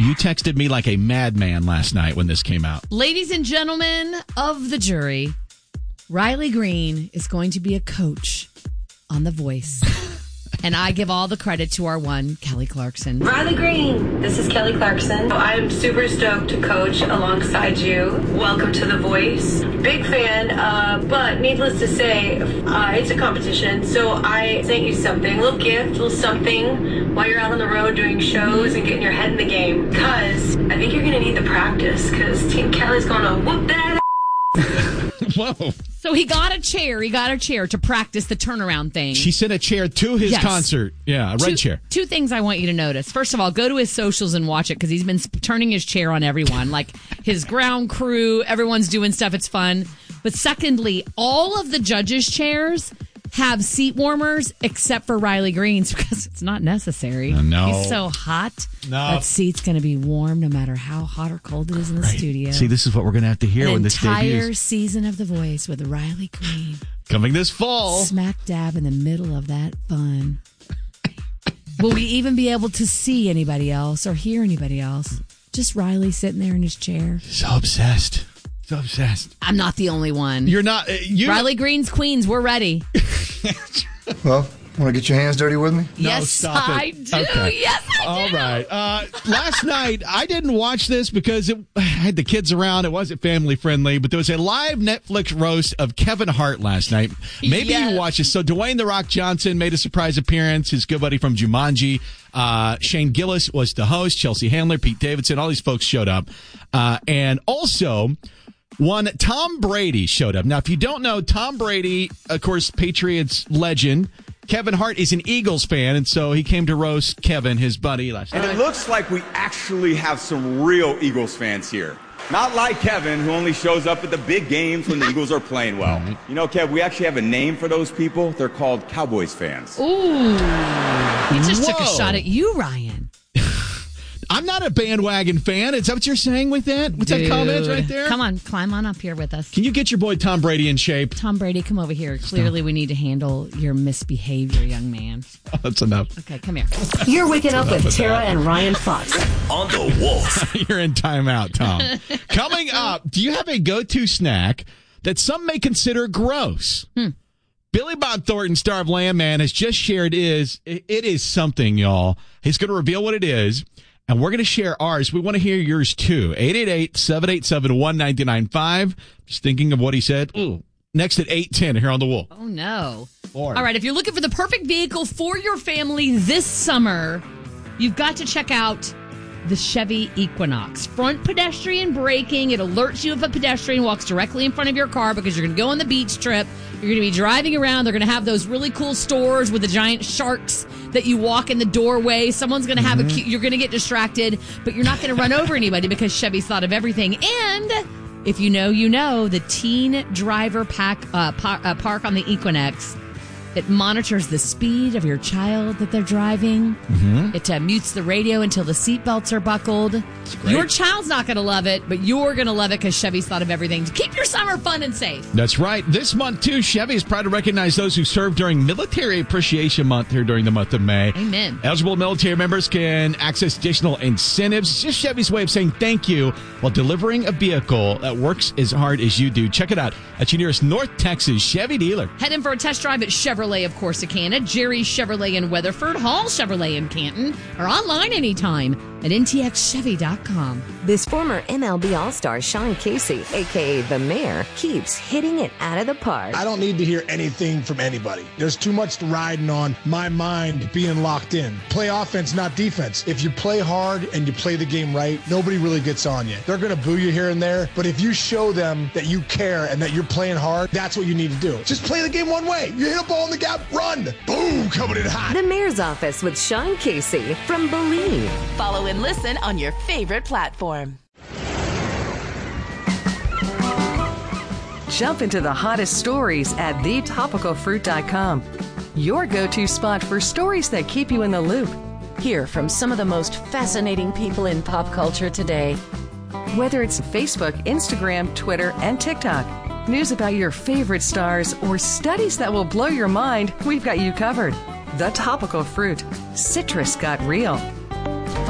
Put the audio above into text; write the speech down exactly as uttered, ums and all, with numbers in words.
You texted me like a madman last night when this came out. Ladies and gentlemen of the jury, Riley Green is going to be a coach on The Voice. And I give all the credit to our one, Kelly Clarkson. Riley Green, this is Kelly Clarkson. I'm super stoked to coach alongside you. Welcome to The Voice. Big fan, uh, but needless to say, uh, it's a competition. So I sent you something, a little gift, a little something while you're out on the road doing shows and getting your head in the game. Because I think you're going to need the practice because Team Kelly's going to whoop that ass. Whoa. So he got a chair. He got a chair to practice the turnaround thing. She sent a chair to his Yes. concert. Yeah, a red two, chair. Two things I want you to notice. First of all, go to his socials and watch it because he's been sp- turning his chair on everyone. Like his ground crew, everyone's doing stuff. It's fun. But secondly, all of the judges' chairs have seat warmers except for Riley Green's because it's not necessary. Uh, no. He's so hot. No. That seat's going to be warm no matter how hot or cold it is in the Right. studio. See, this is what we're going to have to hear An when this entire debuts. season of The Voice with Riley Green. Coming this fall. Smack dab in the middle of that fun. Will we even be able to see anybody else or hear anybody else? Just Riley sitting there in his chair. So obsessed. So obsessed. I'm not the only one. You're not. Uh, you Riley Green's Queens, we're ready. Well, want to get your hands dirty with me? No, yes, stop it. I do. Okay. Yes, I All do. right. Uh, last night, I didn't watch this because it, I had the kids around. It wasn't family friendly, but there was a live Netflix roast of Kevin Hart last night. Maybe Yes. you watched this. So Dwayne The Rock Johnson made a surprise appearance. His good buddy from Jumanji. Uh, Shane Gillis was the host. Chelsea Handler, Pete Davidson, all these folks showed up. Uh, and also... One, Tom Brady showed up. Now, if you don't know, Tom Brady, of course, Patriots legend. Kevin Hart is an Eagles fan, and so he came to roast Kevin, his buddy, last And night. it looks like we actually have some real Eagles fans here. Not like Kevin, who only shows up at the big games when the Eagles are playing well. You know, Kev, we actually have a name for those people. They're called Cowboys fans. Ooh. He just took a Whoa. shot at you, Ryan. I'm not a bandwagon fan. Is that what you're saying with that? With that comment right there? Come on, climb on up here with us. Can you get your boy Tom Brady in shape? Tom Brady, come over here. Clearly, we need to handle your misbehavior, young man. Oh, that's enough. Okay, come here. You're waking up with Tara and Ryan Fox. On the Wolf. You're in timeout, Tom. Coming up, do you have a go-to snack that some may consider gross? Hmm. Billy Bob Thornton, star of Landman, has just shared is it is something, y'all. He's going to reveal what it is. And we're going to share ours. We want to hear yours, too. eight eight eight, seven eight seven, one nine nine five. Just thinking of what he said. Ooh. Next at eight ten here on The Wolf. Oh, no. Lord. All right, if you're looking for the perfect vehicle for your family this summer, you've got to check out the Chevy Equinox. Front pedestrian braking. It alerts you if a pedestrian walks directly in front of your car because you're going to go on the beach trip. You're going to be driving around. They're going to have those really cool stores with the giant sharks that you walk in the doorway. Someone's going to have mm-hmm. a cute, you're going to get distracted, but you're not going to run over anybody because Chevy's thought of everything. And if you know, you know, the teen driver pack, uh, par, uh, park on the Equinox. It monitors the speed of your child that they're driving. Mm-hmm. It uh, mutes the radio until the seatbelts are buckled. Your child's not going to love it, but you're going to love it because Chevy's thought of everything to keep your summer fun and safe. That's right. This month, too, Chevy is proud to recognize those who served during Military Appreciation Month here during the month of May. Amen. Eligible military members can access additional incentives. It's just Chevy's way of saying thank you while delivering a vehicle that works as hard as you do. Check it out at your nearest North Texas Chevy dealer. Head in for a test drive at Chevrolet of Corsicana, Jerry Chevrolet in Weatherford, Hall Chevrolet in Canton, or online anytime at N T X Chevy dot com. This former M L B All-Star Sean Casey, a k a. The Mayor, keeps hitting it out of the park. I don't need to hear anything from anybody. There's too much riding on my mind being locked in. Play offense, not defense. If you play hard and you play the game right, nobody really gets on you. They're going to boo you here and there, but if you show them that you care and that you're playing hard, that's what you need to do. Just play the game one way. You hit a ball in the gap, run. Boom, coming in hot. The Mayor's Office with Sean Casey from Believe. Follow and listen on your favorite platform. Jump into the hottest stories at the topical fruit dot com. Your go-to spot for stories that keep you in the loop. Hear from some of the most fascinating people in pop culture today. Whether it's Facebook, Instagram, Twitter, and TikTok, news about your favorite stars, or studies that will blow your mind, we've got you covered. The Topical Fruit. Citrus got real.